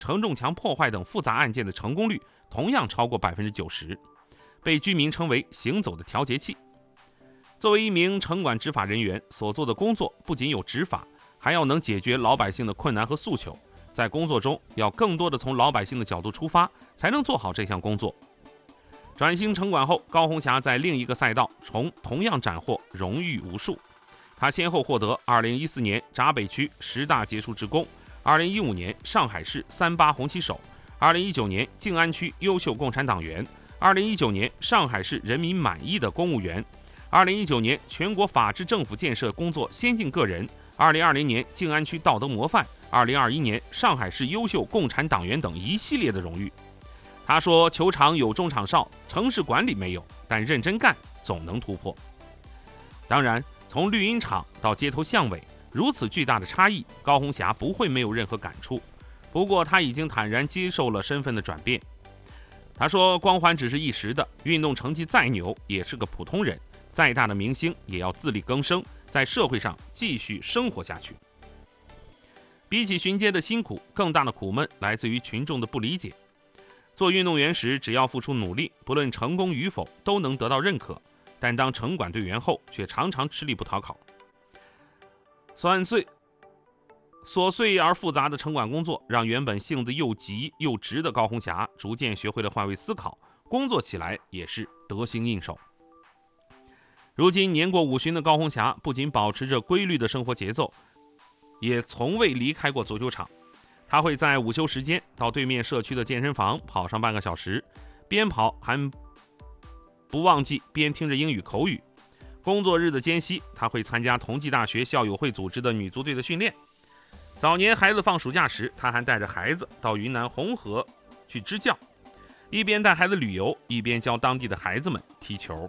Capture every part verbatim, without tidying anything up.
承重墙破坏等复杂案件的成功率同样超过 百分之九十， 被居民称为行走的调节器。作为一名城管执法人员，所做的工作不仅有执法，还要能解决老百姓的困难和诉求，在工作中要更多的从老百姓的角度出发，才能做好这项工作。转型城管后，高红霞在另一个赛道从同样斩获荣誉无数。他先后获得二零一四年闸北区十大杰出职工，二零一五年上海市三八红旗手，二零一九年静安区优秀共产党员，二零一九年上海市人民满意的公务员，二零一九年全国法治政府建设工作先进个人，二零二零年静安区道德模范，二零二一年上海市优秀共产党员等一系列的荣誉。他说，球场有中场哨，城市管理没有，但认真干总能突破。当然，从绿茵场到街头巷尾，如此巨大的差异，高红霞不会没有任何感触。不过他已经坦然接受了身份的转变。他说，光环只是一时的，运动成绩再牛也是个普通人，再大的明星也要自力更生，在社会上继续生活下去。比起巡街的辛苦，更大的苦闷来自于群众的不理解。做运动员时，只要付出努力，不论成功与否，都能得到认可。但当城管队员后，却常常吃力不讨好。琐碎、琐碎而复杂的城管工作，让原本性子又急又直的高红霞逐渐学会了换位思考，工作起来也是得心应手。如今年过五旬的高红霞，不仅保持着规律的生活节奏，也从未离开过足球场。他会在午休时间到对面社区的健身房跑上半个小时，边跑还不忘记边听着英语口语。工作日的间隙，他会参加同济大学校友会组织的女足队的训练。早年孩子放暑假时，他还带着孩子到云南红河去支教，一边带孩子旅游，一边教当地的孩子们踢球。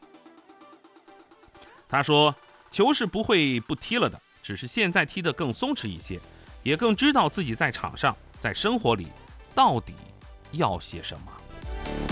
他说，球是不会不踢了的，只是现在踢得更松弛一些，也更知道自己在场上，在生活里到底要些什么。